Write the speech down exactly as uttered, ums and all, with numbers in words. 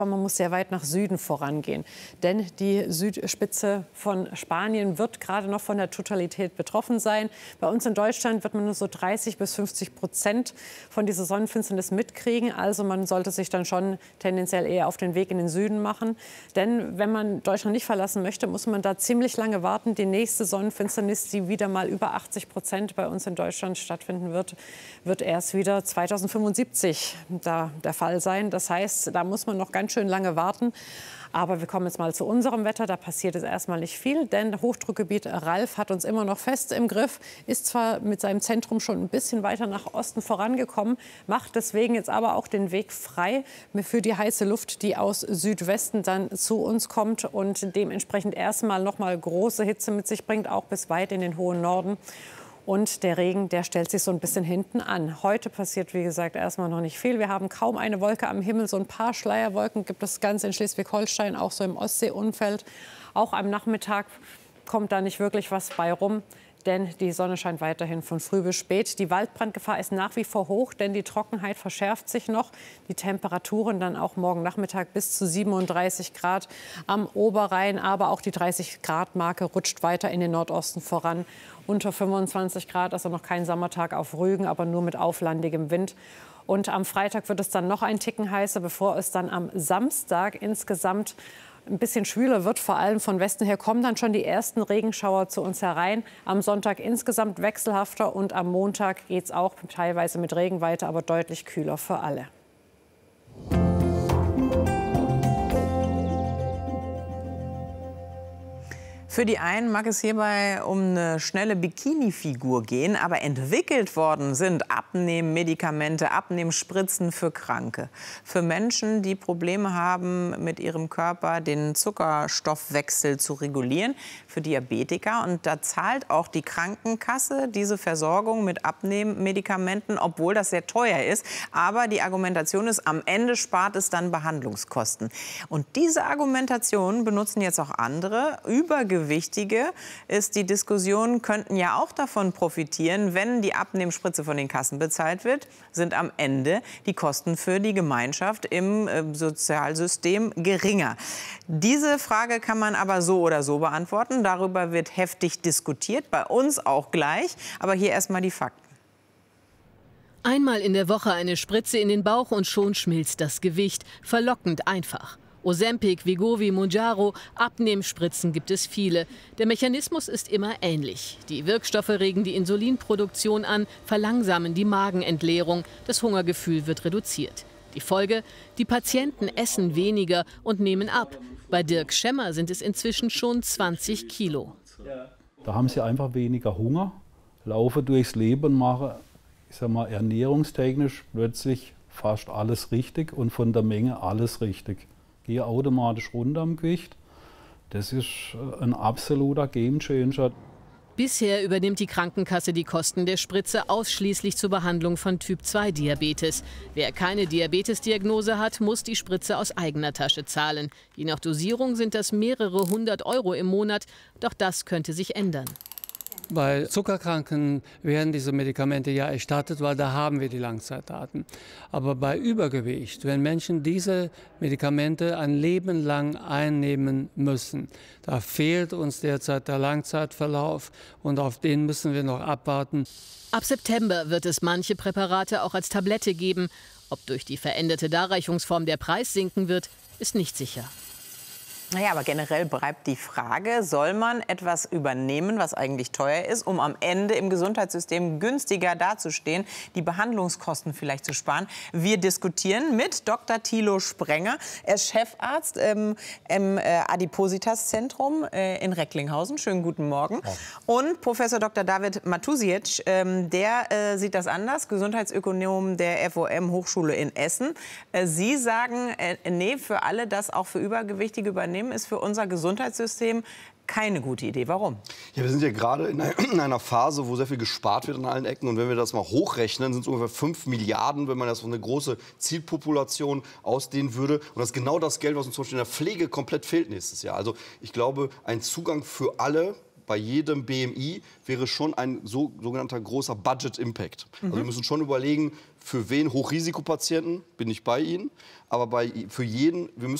Man muss sehr weit nach Süden vorangehen, denn die Südspitze von Spanien wird gerade noch von der Totalität betroffen sein. Bei uns in Deutschland wird man nur so dreißig bis fünfzig Prozent von dieser Sonnenfinsternis mitkriegen. Also man sollte sich dann schon tendenziell eher auf den Weg in den Süden machen. Denn wenn man Deutschland nicht verlassen möchte, muss man da ziemlich lange warten. Die nächste Sonnenfinsternis, die wieder mal über achtzig Prozent bei uns in Deutschland stattfinden wird, wird erst wieder zweitausendfünfundsiebzig da der Fall sein. Das heißt, da muss man noch ganz schön lange warten. Aber wir kommen jetzt mal zu unserem Wetter. Da passiert es erstmal nicht viel, denn Hochdruckgebiet Ralf hat uns immer noch fest im Griff, ist zwar mit seinem Zentrum schon ein bisschen weiter nach Osten vorangekommen, macht deswegen jetzt aber auch den Weg frei für die heiße Luft, die aus Südwesten dann zu uns kommt und dementsprechend erstmal noch mal große Hitze mit sich bringt, auch bis weit in den hohen Norden. Und der Regen, der stellt sich so ein bisschen hinten an. Heute passiert, wie gesagt, erstmal noch nicht viel. Wir haben kaum eine Wolke am Himmel. So ein paar Schleierwolken gibt es ganz in Schleswig-Holstein, auch so im Ostseeumfeld. Auch am Nachmittag kommt da nicht wirklich was bei rum. Denn die Sonne scheint weiterhin von früh bis spät. Die Waldbrandgefahr ist nach wie vor hoch, denn die Trockenheit verschärft sich noch. Die Temperaturen dann auch morgen Nachmittag bis zu siebenunddreißig Grad am Oberrhein. Aber auch die dreißig Grad Marke rutscht weiter in den Nordosten voran. Unter fünfundzwanzig Grad, also noch kein Sommertag auf Rügen, aber nur mit auflandigem Wind. Und am Freitag wird es dann noch ein Ticken heißer, bevor es dann am Samstag insgesamt ein bisschen schwüler wird, vor allem von Westen her kommen dann schon die ersten Regenschauer zu uns herein. Am Sonntag insgesamt wechselhafter und am Montag geht es auch teilweise mit Regen weiter, aber deutlich kühler für alle. Für die einen mag es hierbei um eine schnelle Bikini-Figur gehen, aber entwickelt worden sind Abnehmmedikamente, Abnehmspritzen für Kranke. Für Menschen, die Probleme haben, mit ihrem Körper den Zuckerstoffwechsel zu regulieren, für Diabetiker. Und da zahlt auch die Krankenkasse diese Versorgung mit Abnehmmedikamenten, obwohl das sehr teuer ist. Aber die Argumentation ist, am Ende spart es dann Behandlungskosten. Und diese Argumentation benutzen jetzt auch andere. Übergewichtige ist die Diskussion, könnten ja auch davon profitieren, wenn die Abnehmspritze von den Kassen bezahlt wird, sind am Ende die Kosten für die Gemeinschaft im äh, Sozialsystem geringer. Diese Frage kann man aber so oder so beantworten. Darüber wird heftig diskutiert, bei uns auch gleich. Aber hier erstmal die Fakten. Einmal in der Woche eine Spritze in den Bauch und schon schmilzt das Gewicht. Verlockend einfach. Ozempic, Wegovy, Mounjaro, Abnehmspritzen gibt es viele. Der Mechanismus ist immer ähnlich. Die Wirkstoffe regen die Insulinproduktion an, verlangsamen die Magenentleerung. Das Hungergefühl wird reduziert. Die Folge? Die Patienten essen weniger und nehmen ab. Bei Dirk Schemmer sind es inzwischen schon zwanzig Kilo. Da haben sie einfach weniger Hunger, laufen durchs Leben und machen, ich sag mal, ernährungstechnisch plötzlich fast alles richtig und von der Menge alles richtig. Gehe automatisch runter am Gewicht. Das ist ein absoluter Gamechanger. Bisher übernimmt die Krankenkasse die Kosten der Spritze ausschließlich zur Behandlung von Typ zwei Diabetes. Wer keine Diabetesdiagnose hat, muss die Spritze aus eigener Tasche zahlen. Je nach Dosierung sind das mehrere hundert Euro im Monat. Doch das könnte sich ändern. Bei Zuckerkranken werden diese Medikamente ja erstattet, weil da haben wir die Langzeitdaten. Aber bei Übergewicht, wenn Menschen diese Medikamente ein Leben lang einnehmen müssen, da fehlt uns derzeit der Langzeitverlauf und auf den müssen wir noch abwarten. Ab September wird es manche Präparate auch als Tablette geben. Ob durch die veränderte Darreichungsform der Preis sinken wird, ist nicht sicher. Naja, aber generell bleibt die Frage, soll man etwas übernehmen, was eigentlich teuer ist, um am Ende im Gesundheitssystem günstiger dazustehen, die Behandlungskosten vielleicht zu sparen? Wir diskutieren mit Doktor Thilo Sprenger. Er ist Chefarzt ähm, im äh, Adipositas-Zentrum äh, in Recklinghausen. Schönen guten Morgen. Ja. Und Professor Doktor David Matusic, ähm, der äh, sieht das anders, Gesundheitsökonom der F O M-Hochschule in Essen. Äh, Sie sagen, äh, nee, für alle, das auch für Übergewichtige übernehmen, ist für unser Gesundheitssystem keine gute Idee. Warum? Ja, wir sind ja gerade in einer Phase, wo sehr viel gespart wird an allen Ecken. Und wenn wir das mal hochrechnen, sind es ungefähr fünf Milliarden, wenn man das auf eine große Zielpopulation ausdehnen würde. Und das ist genau das Geld, was uns zum Beispiel in der Pflege komplett fehlt nächstes Jahr. Also ich glaube, ein Zugang für alle bei jedem B M I wäre schon ein so, sogenannter großer Budget-Impact. Mhm. Also wir müssen schon überlegen, für wen Hochrisikopatienten bin ich bei Ihnen, aber bei, für jeden, wir müssen